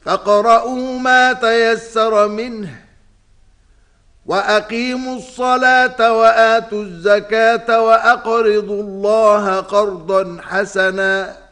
فاقرؤوا ما تيسر منه وأقيموا الصلاة وآتوا الزكاة وأقرضوا الله قرضا حسنا